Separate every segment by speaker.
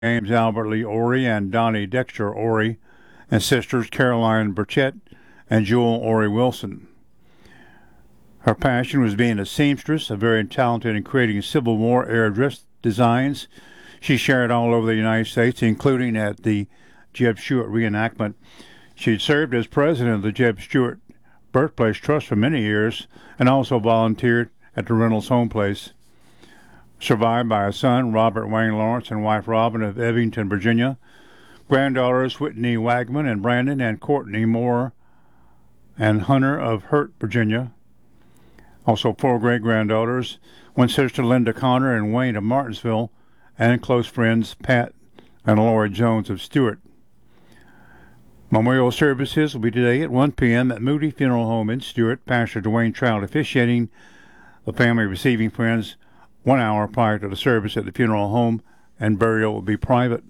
Speaker 1: James Albert Lee Ory and Donnie Dexter Ory, and sisters Caroline Burchett and Jewel Ory Wilson. Her passion was being a seamstress, very talented in creating Civil War era dress designs. She shared all over the United States, including at the Jeb Stuart reenactment. She served as president of the Jeb Stuart Birthplace Trust for many years and also volunteered at the Reynolds Home Place. Survived by a son, Robert Wayne Lawrence, and wife Robin of Evington, Virginia. Granddaughters Whitney Wagman and Brandon and Courtney Moore and Hunter of Hurt, Virginia. Also 4 great-granddaughters, one sister Linda Connor and Wayne of Martinsville, and close friends Pat and Laura Jones of Stewart. Memorial services will be today at 1 p.m. at Moody Funeral Home in Stewart. Pastor Dwayne Trout officiating, the family receiving friends 1 hour prior to the service at the funeral home, and burial will be private.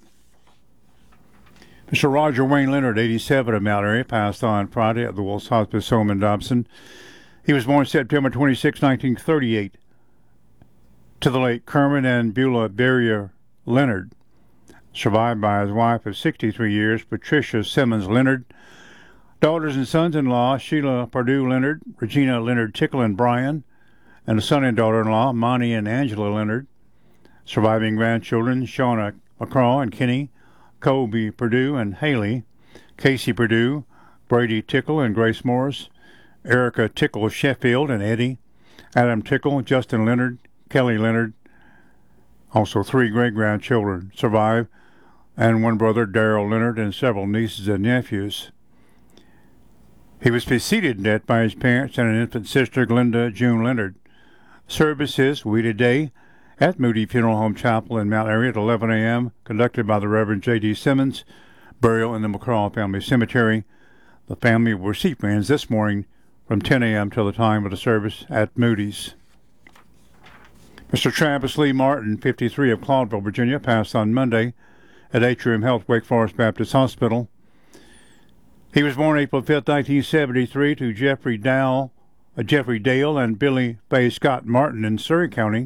Speaker 1: Mr. Roger Wayne Leonard, 87, of Mount Airy, passed on Friday at the Wills Hospice Home in Dobson. He was born September 26, 1938, to the late Kermit and Beulah Barrier Leonard, survived by his wife of 63 years, Patricia Simmons Leonard, daughters and sons-in-law, Sheila Perdue Leonard, Regina Leonard Tickle and Brian, and a son and daughter-in-law, Monty and Angela Leonard. Surviving grandchildren, Shauna McCraw and Kenny, Colby Perdue and Haley, Casey Perdue, Brady Tickle and Grace Morris, Erica Tickle Sheffield and Eddie, Adam Tickle, Justin Leonard, Kelly Leonard. Also 3 great-grandchildren survive, and 1 brother, Darrell Leonard, and several nieces and nephews. He was preceded in death by his parents and an infant sister, Glenda June Leonard. Services will be today at Moody Funeral Home Chapel in Mount Airy at 11 a.m., conducted by the Reverend J.D. Simmons. Burial in the McCraw Family Cemetery. The family will receive friends this morning from 10 a.m. till the time of the service at Moody's. Mr. Travis Lee Martin, 53, of Claudville, Virginia, passed on Monday at Atrium Health Wake Forest Baptist Hospital. He was born April 5, 1973, to Jeffrey Dale and Billy Faye Scott Martin in Surrey County.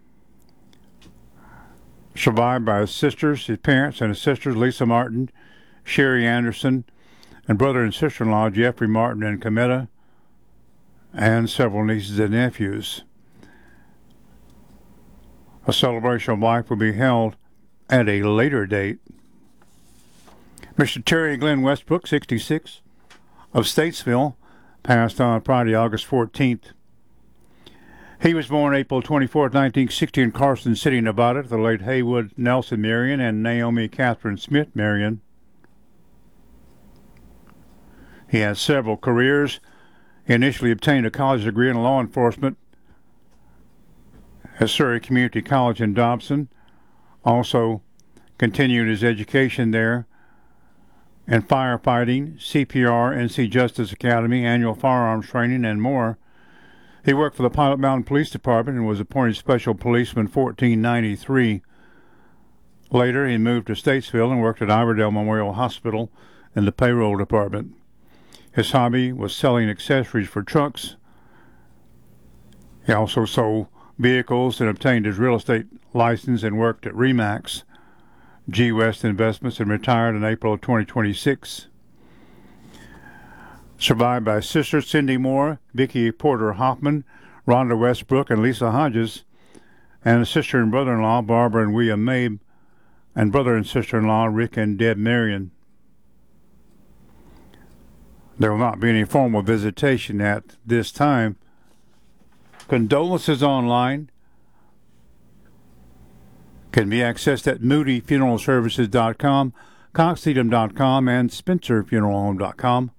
Speaker 1: Survived by his sisters, his parents, and his sisters, Lisa Martin, Sherry Anderson, and brother and sister-in-law, Jeffrey Martin and Cometta, and several nieces and nephews. A celebration of life will be held at a later date. Mr. Terry Glenn Westbrook, 66, of Statesville, passed on Friday, August 14th. He was born April 24, 1960, in Carson City, Nevada, to the late Haywood Nelson Marion and Naomi Catherine Smith Marion. He had several careers. He initially obtained a college degree in law enforcement at Surrey Community College in Dobson. Also continued his education there in firefighting, CPR, NC Justice Academy, annual firearms training, and more. He worked for the Pilot Mountain Police Department and was appointed Special Policeman 1493. Later, he moved to Statesville and worked at Iverdale Memorial Hospital in the payroll department. His hobby was selling accessories for trucks. He also sold vehicles and obtained his real estate license and worked at REMAX, G West Investments, and retired in April of 2026. Survived by sisters Cindy Moore, Vicki Porter Hoffman, Rhonda Westbrook, and Lisa Hodges, and a sister and brother-in-law, Barbara and William Mabe, and brother and sister-in-law, Rick and Deb Marion. There will not be any formal visitation at this time. Condolences online can be accessed at moodyfuneralservices.com, coxedom.com, and spencerfuneralhome.com.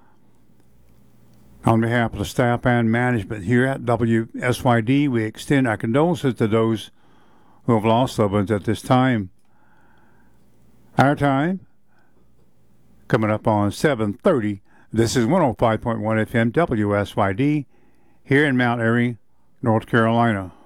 Speaker 1: On behalf of the staff and management here at WSYD, we extend our condolences to those who have lost loved ones at this time. Our time, coming up on 7:30. This is 105.1 FM WSYD here in Mount Airy, North Carolina.